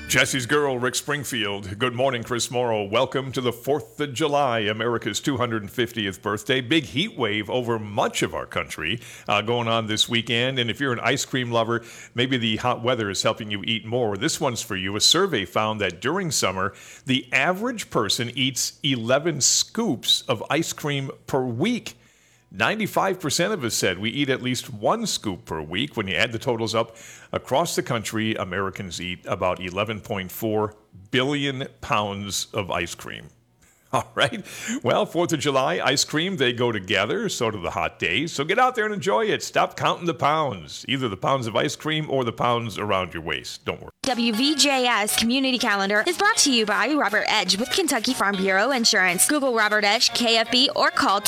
Jesse's girl, Rick Springfield. Good morning, Chris Morrow. Welcome to the 4th of July, America's 250th birthday. Big heat wave over much of our country going on this weekend. And if you're an ice cream lover, maybe the hot weather is helping you eat more. This one's for you. A survey found that during summer, the average person eats 11 scoops of ice cream per week. 95% of us said we eat at least one scoop per week. When you add the totals up, across the country, Americans eat about 11.4 billion pounds of ice cream. All right. Well, 4th of July, ice cream, they go together. So do the hot days. So get out there and enjoy it. Stop counting the pounds, either the pounds of ice cream or the pounds around your waist. Don't worry. WVJS Community Calendar is brought to you by Robert Edge with Kentucky Farm Bureau Insurance. Google Robert Edge, KFB, or call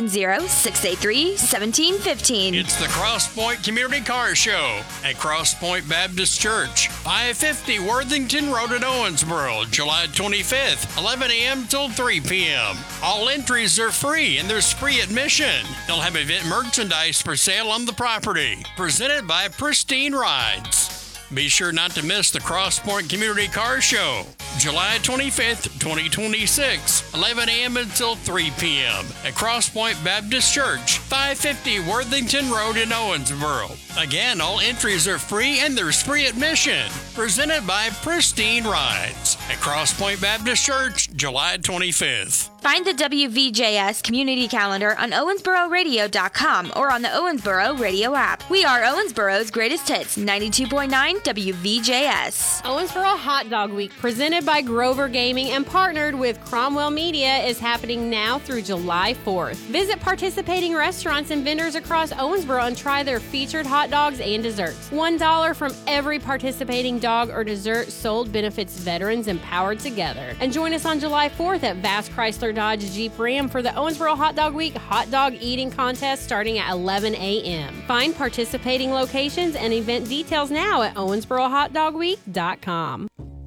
270-683-1715. It's the Cross Point Community Car Show at Cross Point Baptist Church, 550 Worthington Road in Owensboro, July 25th, 11 a.m. till 3 p.m. All entries are free and there's free admission. They'll have event merchandise for sale on the property. Presented by Pristine Rides. Be sure not to miss the Cross Point Community Car Show, July 25th, 2026, 11 a.m. until 3 p.m. at Cross Point Baptist Church, 550 Worthington Road in Owensboro. Again, all entries are free and there's free admission. Presented by Pristine Rides at Cross Point Baptist Church, July 25th. Find the WVJS Community Calendar on OwensboroRadio.com or on the Owensboro Radio app. We are Owensboro's greatest hits, 92.9 WVJS. Owensboro Hot Dog Week, presented by Grover Gaming and partnered with Cromwell Media, is happening now through July 4th. Visit participating restaurants and vendors across Owensboro and try their featured hot dogs and desserts. $1 from every participating dog or dessert sold benefits veterans empowered together. And join us on July 4th at Bass Chrysler Dodge Jeep Ram for the Owensboro Hot Dog Week hot dog eating contest starting at 11 a.m. Find participating locations and event details now at OwensboroHotDogWeek.com.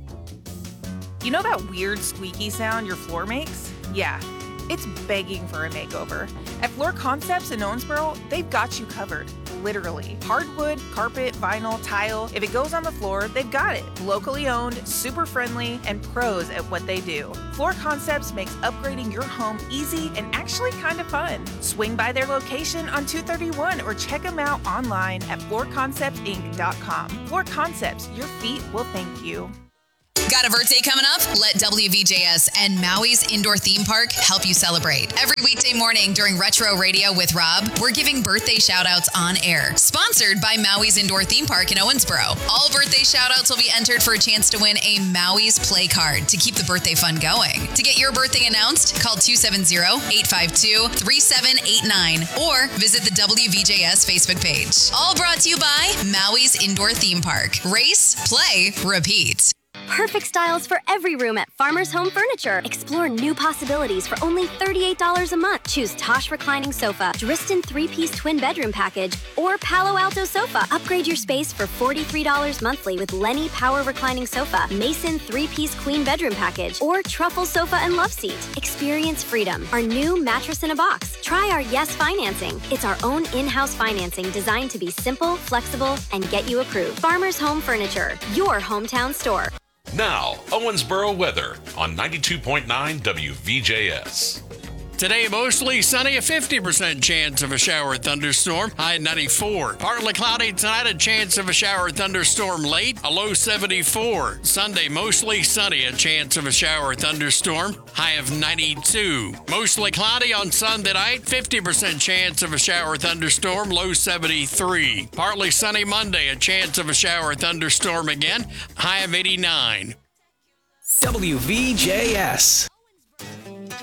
You know that weird squeaky sound your floor makes? Yeah, it's begging for a makeover. At Floor Concepts in Owensboro, they've got you covered. Literally. Hardwood, carpet, vinyl, tile. If it goes on the floor, they've got it. Locally owned, super friendly, and pros at what they do. Floor Concepts makes upgrading your home easy and actually kind of fun. Swing by their location on 231 or check them out online at floorconceptsinc.com. Floor Concepts, your feet will thank you. Got a birthday coming up? Let WVJS and Maui's Indoor Theme Park help you celebrate. Every weekday morning during Retro Radio with Rob, we're giving birthday shout-outs on air. Sponsored by Maui's Indoor Theme Park in Owensboro. All birthday shout-outs will be entered for a chance to win a Maui's Play Card to keep the birthday fun going. To get your birthday announced, call 270-852-3789 or visit the WVJS Facebook page. All brought to you by Maui's Indoor Theme Park. Race, play, repeat. Perfect styles for every room at Farmer's Home Furniture. Explore new possibilities for only $38 a month. Choose Tosh Reclining Sofa, Driston 3-piece twin bedroom package, or Palo Alto Sofa. Upgrade your space for $43 monthly with Lenny Power Reclining Sofa, Mason 3-piece queen bedroom package, or Truffle Sofa and Love Seat. Experience freedom. Our new mattress in a box. Try our Yes Financing. It's our own in-house financing designed to be simple, flexible, and get you approved. Farmer's Home Furniture, your hometown store. Now, Owensboro weather on 92.9 WVJS. Today, mostly sunny, a 50% chance of a shower or thunderstorm, high at 94. Partly cloudy tonight, a chance of a shower or thunderstorm late, a low 74. Sunday, mostly sunny, a chance of a shower or thunderstorm, high of 92. Mostly cloudy on Sunday night, 50% chance of a shower or thunderstorm, low 73. Partly sunny Monday, a chance of a shower or thunderstorm again, high of 89. WVJS.